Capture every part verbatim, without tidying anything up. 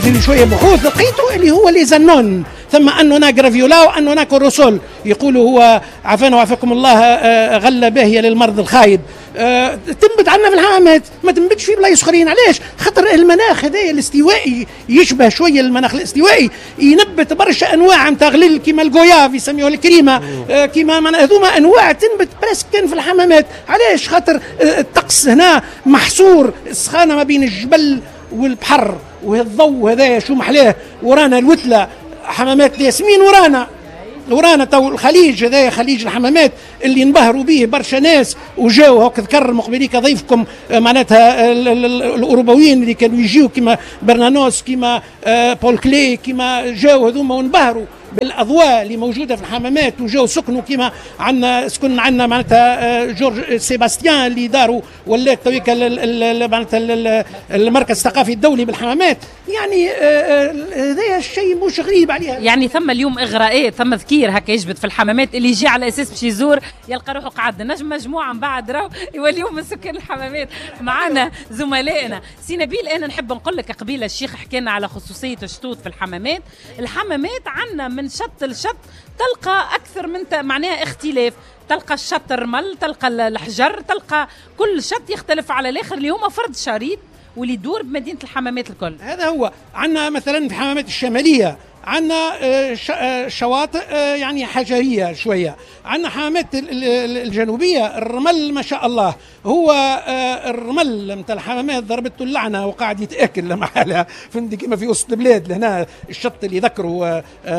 ندير شويه بحوث لقيته اللي هو لي زنون، ثم انونا جرافيولا وانونا كوروسول، يقولوا هو عافانا وعافاكم الله غله باهيه للمرض الخايب. أه تنبت عنا في الحمامات، ما تنبتش في بلايص اخرين. علاش؟ خاطر المناخ هذايا الاستوائي يشبه شويه المناخ الاستوائي، ينبت برشا انواع نتاع غليل كيما الجوياف يسميوها الكريمه، أه كيما هذوما انواع تنبت برسك كان في الحمامات. علاش؟ خاطر أه الطقس هنا محصور، السخانه ما بين الجبل والبحر، والضوء هذايا شو محلاه. ورانا الوتله حمامات الياسمين، ورانا ورانا تو الخليج هذايا خليج الحمامات اللي انبهروا به برشا ناس، وجاو هاك ذكر مقبليك ضيفكم معناتها الاوروبيين اللي كانوا يجيو كيما برنانوس كيما بول كلي كيما جاو هذوما وانبهروا بالاضواء اللي موجوده في الحمامات، وجاو سكنوا كيما عندنا سكن عندنا معناتها جورج سيباستيان اللي داروا ولات تويك معناتها المركز الثقافي الدولي بالحمامات. يعني هذا الشيء مش غريب عليها. يعني ثم اليوم اغراءات، ثم ذكير هكا يجبد في الحمامات اللي يجي على اساس باش يزور يلقى روحه قاعد. نجم مجموعه من بعد راهو يوليو من سكان الحمامات معنا زملائنا. سي نبيل، انا نحب نقول لك قبيله الشيخ حكى لنا على خصوصيه الشطوط في الحمامات. الحمامات عندنا من شط لشط تلقى اكثر من معناها اختلاف، تلقى الشط الرمل، تلقى الحجر، تلقى كل شط يختلف على الاخر اللي هما فرد شريط واللي يدور بمدينه الحمامات الكل. هذا هو. عندنا مثلا في الحمامات الشماليه عندنا شواطئ يعني حجريه شويه، عندنا حمامات الجنوبيه الرمل ما شاء الله. هو الرمل نتاع الحمامات ضربته اللعنه وقاعد يتاكل لمحالها، فهمتي كيما في وسط البلاد لهنا الشط اللي ذكروا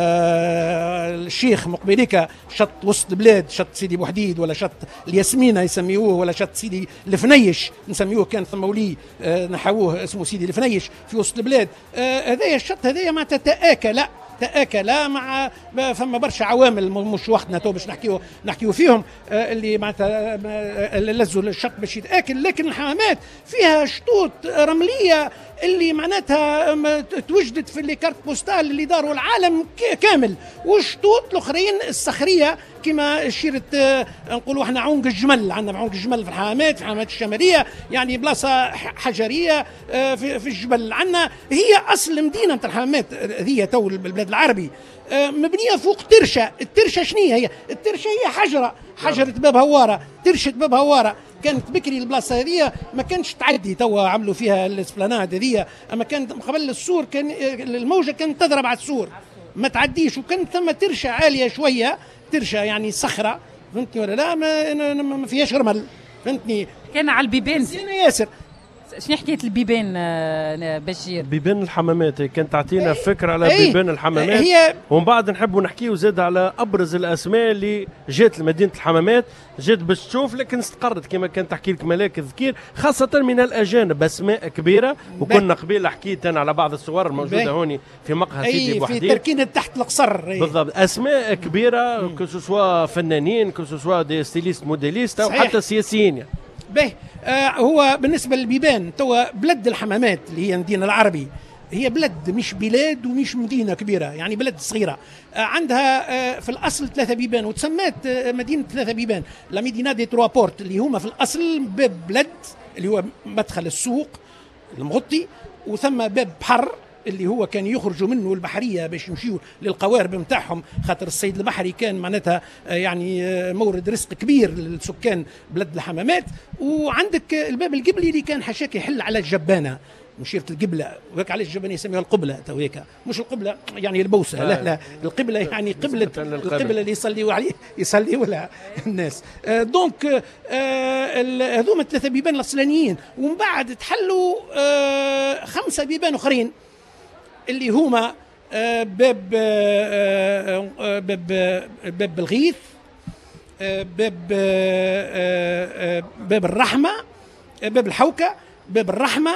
الشيخ مقبليكا، شط وسط البلاد، شط سيدي بوحديد ولا شط الياسمينه يسميوه، ولا شط سيدي الفنيش نسميوه، كان ثم ولي نحووه اسمه سيدي الفنيش في وسط البلاد. هذايا الشط هذايا ما تتاكل تأكل مع فما برشا عوامل مش وقتنا تو باش نحكيو نحكيو فيهم اللي معناتها لزوا الشط باش يتاكل. لكن الحمامات فيها شطوط رمليه اللي معناتها توجدت في اللي كارت بوستال اللي داروا العالم كامل، والشطوط الاخرين الصخريه كما شيره نقولوا احنا عنق الجمل. عندنا عنق الجمل في الحمامات، في الحمامات الشماليه يعني بلاصه حجريه في, في الجبل. عندنا هي اصل المدينه نتاع الحمامات هي تو البلاد العربي مبنيه فوق ترشه. الترشه شنو هي؟ الترشه هي حجره، حجره باب هواره، ترشه باب هواره. كانت بكري البلاصه هذه ما كانش تعدي، توا عملوا فيها الاسبلانات هذه، اما كانت قبل السور كان الموجه كانت تضرب على السور ما تعديش، وكانت ثم ترشه عاليه شويه، ترشه يعني صخره، فهمتني ولا لا؟ ما, ما فيهاش رمل، فهمتني. كان على البيبان زين ياسر. شنو حكايه البيبان بشير؟ بيبان الحمامات كانت تعطينا فكره على أي بيبان الحمامات، هي ومن بعد نحبوا نحكيو زاد على ابرز الاسماء اللي جات لمدينه الحمامات، جات باش تشوف لكن استقرت كما كان تحكي لك ملاك الذكير، خاصه من الاجانب، اسماء كبيره. وكنا قبيله حكيت انا على بعض الصور الموجوده هوني في مقهى سيدي بوحديد في تركينه تحت القصر. بالضبط، اسماء كبيره كسوسوا فنانين كسوسوا دي ستيليست موديليست او حتى سياسيين يعني. به آه هو بالنسبة للبيبان توا بلد الحمامات اللي هي المدينة العربي هي بلد مش بلاد ومش مدينة كبيرة، يعني بلد صغيرة. آه عندها آه في الأصل ثلاثة بيبان، وتسمات آه مدينة ثلاثة بيبان، لا مدينة دي تروا بورت اللي هما في الأصل باب بلد اللي هو مدخل السوق المغطي، وثم باب بحر اللي هو كان يخرجوا منه البحريه باش يمشيوا للقوارب نتاعهم، خاطر الصيد البحري كان معناتها يعني مورد رزق كبير للسكان بلد الحمامات. وعندك الباب القبلي اللي كان حشاك يحل على الجبانه، مشيرة القبلة، وهيك علاش الجبانة يسميها القبلة تو هيك، مش القبلة يعني البوسة، لا لا القبلة يعني قبلة القبلة اللي يصليوا عليه يصليوا لها الناس. آه دونك آه هذوما ثلاثة بيبان الأصلانيين، ومن بعد تحلوا آه خمسة بيبان أخرين اللي هما آه باب آه آه باب باب الغيث، آه باب آه باب الرحمة، آه باب الحوكة، باب الرحمة،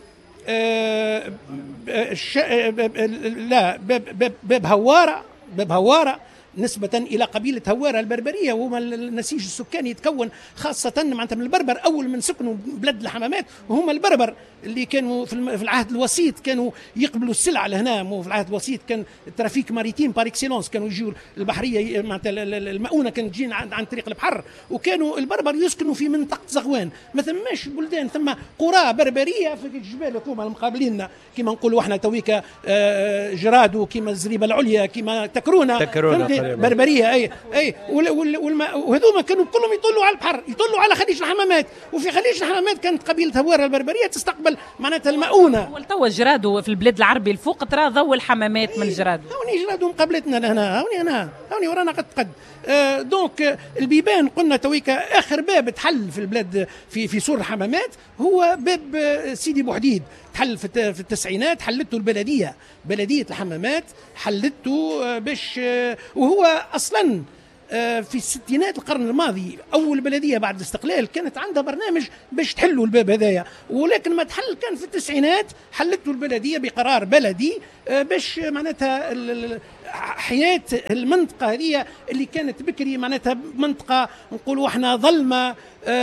آه لا باب باب باب هوارة، باب هوارة، نسبة إلى قبيلة هوارة البربرية، وهما النسيج السكاني يتكون خاصة معناتها من البربر. أول من سكنوا بلاد الحمامات وهم البربر اللي كانوا في العهد الوسيط كانوا يقبلوا السلع لهنا. مو في العهد الوسيط كان الترافيك ماريتيم بار اكسيلونس، كانوا يجوا البحرية معناتها المؤونة كانت تجينا عن, عن طريق البحر، وكانوا البربر يسكنوا في منطقة زغوان. ما ثماش بلدان، ثم قرى بربرية في الجبال هكوما المقابلين كما نقولوا احنا تويكا جرادو، كما الزريبة العليا، كما تكرونة, تكرونة بربريه. اي اي وهذوما كانوا كلهم يطلوا على البحر، يطلوا على خليج الحمامات. وفي خليج الحمامات كانت قبيله هواره البربريه تستقبل معناتها المؤونه. والتوا جرادو في البلاد العربي الفوق ترى ضو الحمامات من جرادو. هوني جرادو مقابلتنا لهنا، هوني انا هوني ورانا قد قد آه دونك آه البيبان قلنا تويكا اخر باب تحل في البلاد في في سور الحمامات هو باب آه سيدي بوحديد. تحل في التسعينات، حلته البلديه، بلديه الحمامات حلته آه باش آه وهو اصلا في الستينات القرن الماضي أول بلدية بعد الاستقلال كانت عندها برنامج باش تحلوا الباب هذايا، ولكن ما تحل كان في التسعينات حلته البلدية بقرار بلدي باش معناتها حياة المنطقة هذه اللي كانت بكري معناتها منطقة نقولوا احنا ظلمة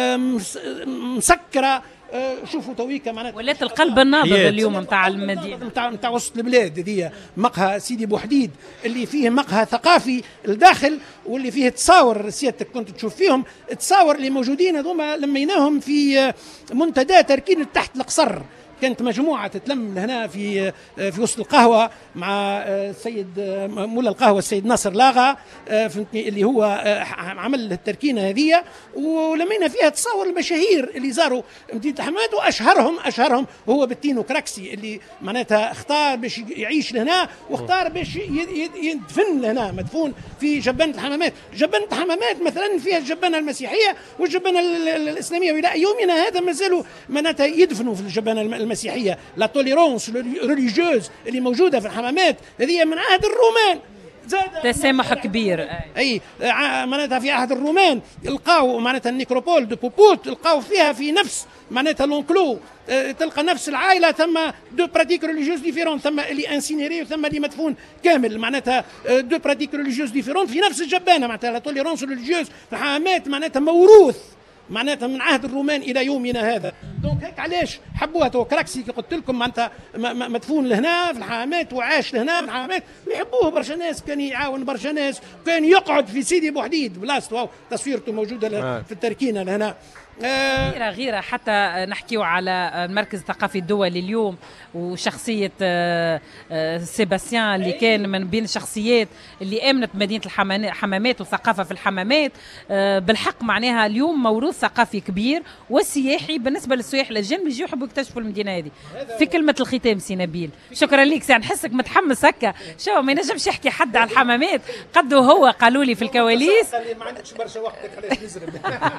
مسكرة. شوفوا تويكا معناتها ولات القلب النابض اليوم نتاع المدينه نتاع نتاع وسط البلاد هذه. مقهى سيدي بوحديد اللي فيه مقهى ثقافي الداخل، واللي فيه تصاور سيادتك كنت تشوف فيهم التصاور اللي موجودين هذوما لميناهم في منتدى تركين تحت القصر. كانت مجموعة تتلم هنا في في وسط القهوة مع السيد مولا القهوة السيد ناصر لاغا اللي هو عمل التركينة هذه، ولمينا فيها تصور المشاهير اللي زاروا مدينة الحمامات، وأشهرهم أشهرهم هو بتينو كراكسي اللي معناتها اختار باش يعيش لهنا واختار باش يدفن لهنا، مدفون في جبانة الحمامات. جبانة الحمامات مثلا فيها الجبانة المسيحية والجبانة الإسلامية، وإلى يومنا هذا ما زالوا معناتها يدفنوا في الجبانة المسيحية. لا توليرونس ريليجيوز اللي موجودة في الحمامات هذه من عهد الرومان، تسامح كبير. اي معناتها في عهد الرومان لقاو معناتها النيكروبول دو بوبوت لقاو فيها في نفس معناتها لونكلو تلقى نفس العائله ثم دو براتيك ريليجيوز ديفيرون، ثم اللي انسينيري وثم اللي مدفون كامل معناتها دو براتيك ريليجيوز ديفيرون في نفس الجبانه. معناتها لا توليرونس ريليجيوز في الحمامات معناتها موروث معناتها من عهد الرومان الى يومنا هذا. دونك هيك علاش حبوها تو كراكسي كي قلت لكم معناتها مدفون لهنا في الحمامات وعاش لهنا في الحمامات، يحبوه برشا ناس، كان يعاون برشا ناس، كان يقعد في سيدي بوحديد بلاصتو تصويرته موجوده في التركينه لهنا. غيره غيره حتى نحكيو على المركز الثقافي الدولي اليوم وشخصية سيباستيان اللي كان من بين الشخصيات اللي آمنت بمدينة الحمامات والثقافة في الحمامات. بالحق معناها اليوم موروث ثقافي كبير وسياحي بالنسبة للسياح الأجانب يجيو يحبوا يكتشفوا المدينة هذه. في كلمة الختام سي نبيل، شكرا ليك. سي نحسك متحمس هكا، شو ما ينجمش يحكي حد على الحمامات قد هو قالوا لي في الكواليس ما عندكش برشا وقتك علاش نزرب.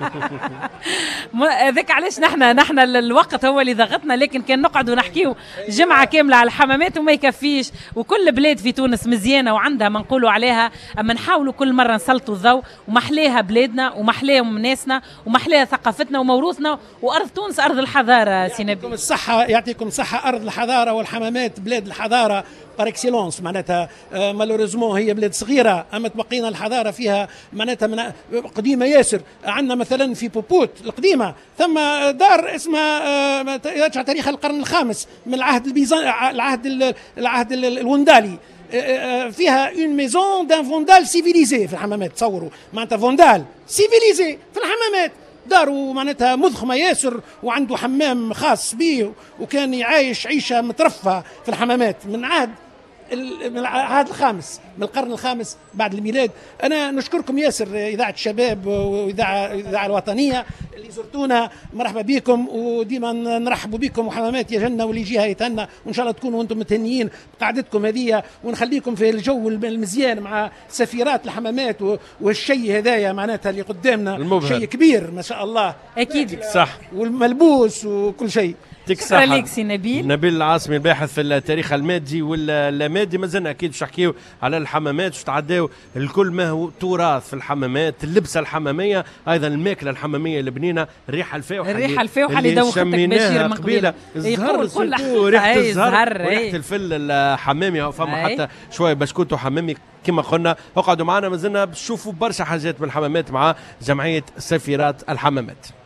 هذاك علاش نحن نحن الوقت هو اللي ضغطنا، لكن كان نقعد ونحكيو جمعة كاملة على الحمامات وما يكفيش. وكل بلاد في تونس مزيانة وعندها ما نقولوا عليها، أما نحاولوا كل مرة نسلطوا الضوء ومحليها بلادنا ومحليهم ناسنا ومحليها ثقافتنا وموروثنا. وأرض تونس أرض الحضارة سي نبيل. يعطيكم الصحة يعطيكم الصحة. أرض الحضارة والحمامات بلاد الحضارة بار اكسيلونس. معناتها مالوريزمون هي بلاد صغيرة أما تبقينا الحضارة فيها معناتها من قديمة ياسر. عندنا مثلا في بوبوت القديمة ثم دار اسمها يرجع تاريخ القرن الخامس من العهد البيزان العهد العهد الوندالي، فيها اون ميزون دان فوندال سيفيليزي في الحمامات. تصوروا معناتها فوندال سيفيليزي في الحمامات، داروا معناتها مضخمة ياسر وعنده حمام خاص به وكان يعيش عيشة مترفة في الحمامات من عهد من العهد الخامس من القرن الخامس بعد الميلاد. أنا نشكركم ياسر إذاعة الشباب وإذاعة الإذاعة الوطنية اللي زرتونا، مرحبا بكم وديما نرحبوا بكم. وحمامات يا جنة واللي يجيها يتهنى، وإن شاء الله تكونوا أنتم متهنيين بقعدتكم هذه، ونخليكم في الجو المزيان مع سفيرات الحمامات والشيء هذايا معناتها اللي قدامنا شيء كبير ما شاء الله. أكيد صح، والملبوس وكل شيء. شكرا لك سي نبيل. نبيل العاصمي الباحث في التاريخ المادي واللامادي. مازلنا اكيد باش نحكيو على الحمامات، باش تعداو الكل ما هو تراث في الحمامات، اللبسه الحماميه، ايضا الماكله الحماميه البنينه. جنينه الريحه الفاوحه الريحه الفاوحه اللي دوختك بشير من قبيله الزهر يقول ريحه الزهر وريحه الفل الحمامي فما حتى شويه بسكوت وحمامي كما قلنا. اقعدوا معنا مازلنا تشوفوا برشا حاجات من الحمامات مع جمعيه سفيرات الحمامات.